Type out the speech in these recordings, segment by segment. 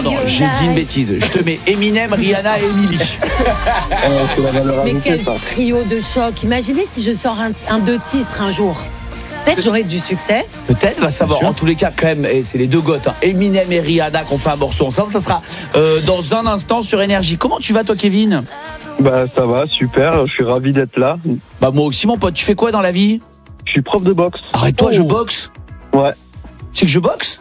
Non, j'ai dit une bêtise. Je te mets Eminem, Rihanna et Emily. C'est la valeur Mais ajoutée, quel ça. trio de choc. Imaginez si je sors un 2 titres un jour. Peut-être j'aurai du succès. Peut-être, va savoir. Bien sûr. En tous les cas, quand même, c'est les deux goths. Eminem et Rihanna qui ont fait un morceau ensemble. Ça sera dans un instant sur Énergie. Comment tu vas, toi, Kevin? Bah, ça va, super. Je suis ravi d'être là. Bah, moi aussi, mon pote. Tu fais quoi dans la vie? Je suis prof de boxe. Arrête-toi, je boxe. Ouais. Tu sais que je boxe?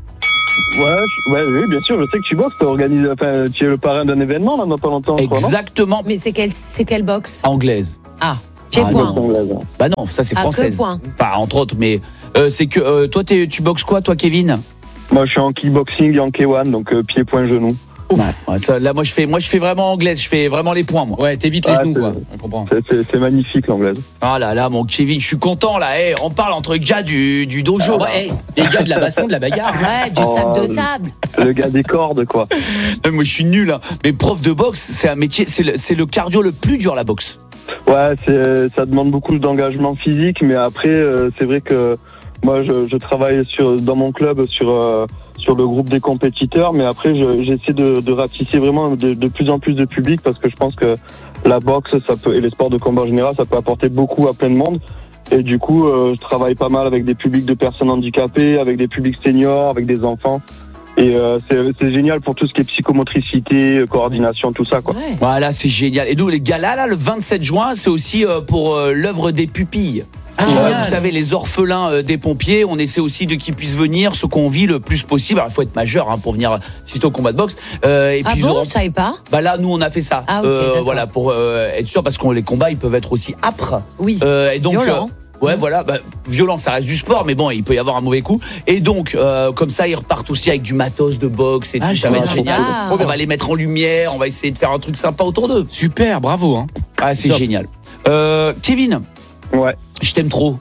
Oui, bien sûr. Je sais que tu boxes. Tu es le parrain d'un événement, là, dans pas longtemps. je crois, non Exactement. Mais c'est quelle boxe? Anglaise. Ah, pied-point. Boxe anglaise. Bah non, ça c'est Ah, que française. point. Enfin, entre autres, mais c'est que toi, tu boxes quoi, toi, Kevin? Moi, je suis en kickboxing et en K1, donc pied, point, genou. Ouais, ça, là, moi, je fais vraiment anglaise. Je fais vraiment les points, moi. Ouais, t'évites les Ah, genoux, c'est- quoi. On comprend. C'est magnifique, l'anglaise. Ah là là, mon Kevin, je suis content là. On parle entre gars du dojo. Ouais, hey, les gars de la baston, de la bagarre. Ouais, du sac de Oh, sable. Le gars des cordes, quoi. Moi, je suis nul. Hein. Mais prof de boxe, c'est un métier. C'est le cardio le plus dur, la boxe. Ouais, ça demande beaucoup d'engagement physique, mais après, c'est vrai que moi, je travaille dans mon club sur le groupe des compétiteurs, mais après, j'essaie de ratisser vraiment de plus en plus de public parce que je pense que la boxe, et les sports de combat en général, ça peut apporter beaucoup à plein de monde. Et du coup, je travaille pas mal avec des publics de personnes handicapées, avec des publics seniors, avec des enfants. Et c'est génial pour tout ce qui est psychomotricité, coordination, tout ça, quoi. Ouais. Voilà, c'est génial. Et nous, les gars, là, le 27 juin, c'est aussi pour l'œuvre des pupilles. génial. Vous savez, les orphelins des pompiers, on essaie aussi de qu'ils puissent venir, ce qu'on vit le plus possible. Alors, il faut être majeur pour venir assister au combat de boxe. Et Ah puis, ils bon, auront- je savais pas. Bah là, nous, on a fait ça. Ah, ok, d'accord. voilà, pour être sûr, parce que les combats, ils peuvent être aussi âpres. Oui. Et donc, Violent. ouais, voilà, violent, ça reste du sport, mais bon, il peut y avoir un mauvais coup. Et donc, comme ça, ils repartent aussi avec du matos de boxe et tout. Ça va être génial. génial. Ah. On va les mettre en lumière, on va essayer de faire un truc sympa autour d'eux. Super, bravo. Hein. Ah, c'est Top. génial. Kevin, Ouais. je t'aime trop.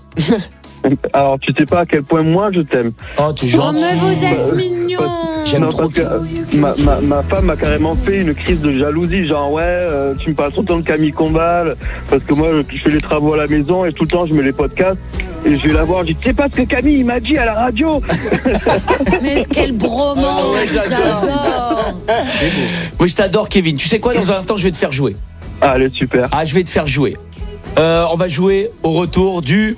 Alors, tu sais pas à quel point moi, je t'aime. Oh, t'es Oh, gentil. mais vous êtes mignon. J'aime Non, trop parce que ma femme m'a carrément fait une crise de jalousie, genre tu me parles tout le temps de Camille Combal, parce que moi je fais les travaux à la maison et tout le temps je mets les podcasts et je vais la voir, je dis tu sais pas ce que Camille il m'a dit à la radio. Mais quelle bromance, ouais, j'adore. Oui, je t'adore, Kevin. Tu sais quoi, dans un instant, je vais te faire jouer. Allez, super. Ah, je vais te faire jouer. On va jouer au retour du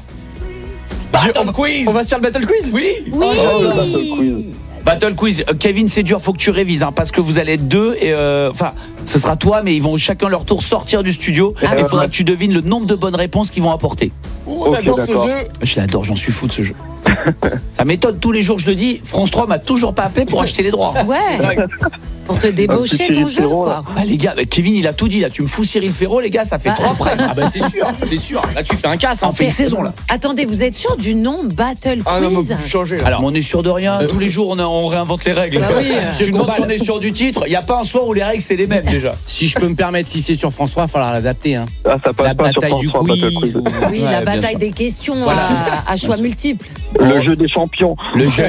Battle Quiz. On va se faire le battle quiz? Oui. Oui. Oh, le battle quiz. Battle Quiz. Kevin, c'est dur, faut que tu révises, parce que vous allez être deux. Et enfin, ce sera toi, mais ils vont chacun leur tour sortir du studio. Ah Et il oui. faudra que tu devines le nombre de bonnes réponses qu'ils vont apporter. On Ok, adore ce d'accord. jeu. Je l'adore, j'en suis fou de ce jeu. Ça m'étonne tous les jours, je le dis. France 3 m'a toujours pas appelé pour acheter les droits. Ouais. Pour te Un débaucher petit ton Cyril jeu, Ferraud, quoi. Ah les gars, Kevin il a tout dit là. Tu me fous Cyril Ferraud, les gars, ça fait Ah. 3 prêts. Ah bah c'est sûr, c'est sûr. Là tu fais un casse. On fait une saison là. Attendez, vous êtes sûr du nom Battle Ah non, mais Quiz? vous changez là. Alors, on est sûr de rien. Tous les jours, on réinvente les règles. Bah oui. Tu demandes Combal. si on est sûr du titre. Il n'y a pas un soir où les règles c'est les mêmes déjà. Si je peux me permettre, si c'est sur France 3, il va falloir l'adapter. Hein. Ah, ça passe La pas sur bataille France du 3 Battle quiz. Quiz. ou- Oui, Ouais, la bien bataille sûr. des questions Voilà. à choix multiples. Le jeu des champions. Le jeu.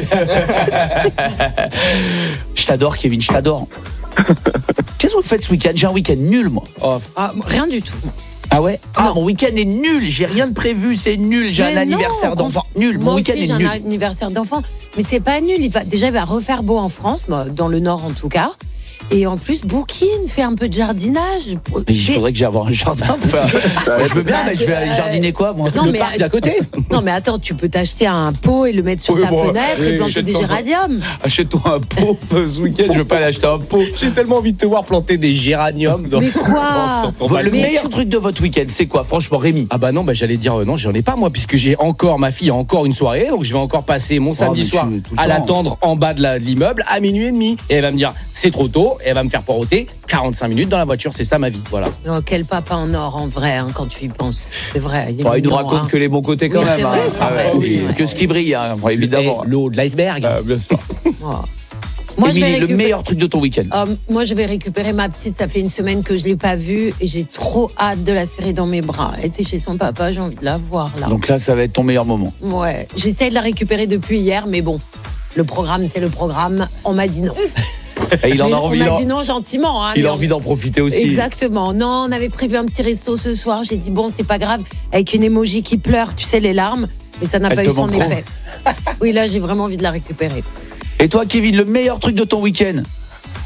Je t'adore, Kevin. Je t'adore. Qu'est-ce que vous faites ce week-end? J'ai un week-end nul, moi. Oh, Ah, rien du tout. Ah ouais? Ah, Non. mon week-end est nul. J'ai rien de prévu. C'est nul. J'ai Mais un anniversaire non, d'enfant. Nul. Moi Mon week-end aussi, est j'ai nul. un anniversaire d'enfant. Mais c'est pas nul. Il va refaire beau en France, dans le nord en tout cas. Et en plus, Boukine fait un peu de jardinage. Il faudrait que j'aille avoir un jardin. Je veux bien, mais je vais aller jardiner quoi, moi? Non, le mais, parc d'à côté. non, mais attends, tu peux t'acheter un pot et le mettre sur Oui, ta bon, fenêtre et oui, planter je des t'entends. géraniums. Achète-toi un pot ce week-end. Je veux pas aller acheter un pot. J'ai tellement envie de te voir planter des géraniums. Dans... Mais quoi? dans ton Le balcon. meilleur truc de votre week-end, c'est quoi, franchement, Rémi? Ah bah non, bah j'allais dire non, j'en ai pas moi, puisque j'ai encore, ma fille a encore une soirée, donc je vais encore passer mon samedi mais soir tu- tout le à temps. l'attendre en bas de l'immeuble à minuit et demi. Et elle va me dire, c'est trop tôt, et elle va me faire poireauter 45 minutes dans la voiture, c'est ça ma vie, voilà. Oh, quel papa en or en vrai, quand tu y penses. C'est vrai. Il, est Il nous mignon, raconte hein. que les bons côtés quand Oui, même. c'est vrai, c'est vrai, oui, c'est vrai. que ce qui brille, évidemment. Et l'eau de l'iceberg. Bien sûr. Oh. Moi, je vais Émilie, le récupérer- meilleur truc de ton week-end. Moi, je vais récupérer ma petite. Ça fait une semaine que je l'ai pas vue et j'ai trop hâte de la serrer dans mes bras. Elle était chez son papa, j'ai envie de la voir là. Donc là, ça va être ton meilleur moment. Ouais, j'essaie de la récupérer depuis hier, mais bon, le programme, c'est le programme. On m'a dit non. Et il en Mais a envie. on m'a d'en- dit non gentiment. Hein, Il mais a envie d'en profiter aussi. Exactement. Non, on avait prévu un petit resto ce soir. J'ai dit bon, c'est pas grave, avec une emoji qui pleure, tu sais, les larmes, mais ça n'a Elle pas te eu son manque trop. effet. Oui, là, j'ai vraiment envie de la récupérer. Et toi, Kevin, le meilleur truc de ton week-end?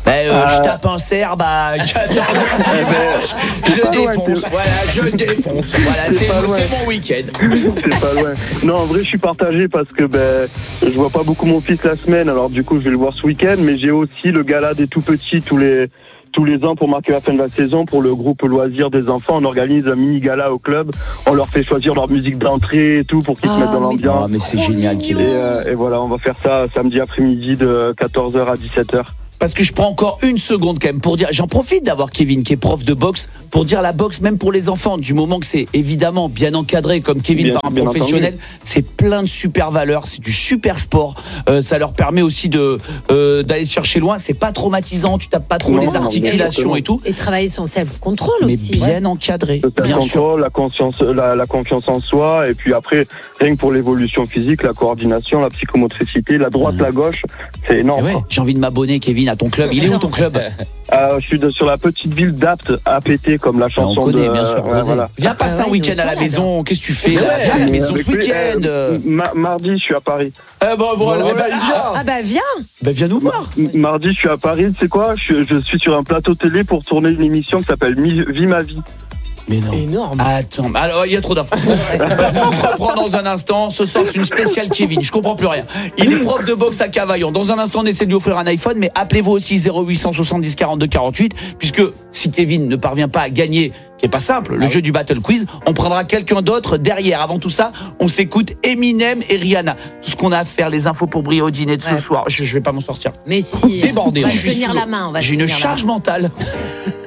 Je tape un Serbe à 14 heures. Je le défonce. Voilà, je le défonce. Voilà, c'est mon week-end. C'est pas loin. Non, en vrai, je suis partagé parce que je vois pas beaucoup mon fils la semaine, alors du coup, je vais le voir ce week-end, mais j'ai aussi le gala des tout petits tous les ans pour marquer la fin de la saison. Pour le groupe Loisirs des enfants, on organise un mini gala au club. On leur fait choisir leur musique d'entrée et tout pour qu'ils se mettent dans l'ambiance. Mais c'est génial. Et voilà, on va faire ça samedi après-midi de 14h à 17h. Parce que je prends encore une seconde quand même pour dire, j'en profite d'avoir Kevin qui est prof de boxe, pour dire la boxe même pour les enfants, du moment que c'est évidemment bien encadré comme Kevin par un professionnel, c'est plein de super valeurs, c'est du super sport, ça leur permet aussi d'aller se chercher loin, c'est pas traumatisant, tu tapes pas trop les articulations et tout. Et travailler son self-control aussi. Mais bien encadré, bien sûr. La confiance en soi, et puis après, rien que pour l'évolution physique, la coordination, la psychomotricité, la droite, la gauche, c'est énorme. J'ai envie de m'abonner, Kevin, à ton club. Il est où ton club? Je suis sur la petite ville d'Apt, APT, comme la chanson. On connaît, bien sûr. Voilà. Viens passer un week-end à la maison. Qu'est-ce que tu fais là? Viens à la maison ce week-end. Mardi, je suis à Paris. Voilà. Viens. Viens nous voir. Mardi, je suis à Paris. Tu sais quoi? Je suis sur un plateau télé pour tourner une émission qui s'appelle Vie ma vie. Mais non. Énorme. Attends, alors il y a trop d'infos. On reprend dans un instant. Ce soir, c'est une spéciale Kevin. Je comprends plus rien. Il est prof de boxe à Cavaillon. Dans un instant, on essaie de lui offrir un iPhone, mais appelez-vous aussi 0800 70 42 48, puisque si Kevin ne parvient pas à gagner, qui est pas simple, le jeu du Battle Quiz, on prendra quelqu'un d'autre derrière. Avant tout ça, on s'écoute Eminem et Rihanna. Tout ce qu'on a à faire, les infos pour briller au dîner de ce soir. Je vais pas m'en sortir. Mais si. Débordé. On va se tenir la main. J'ai une charge mentale.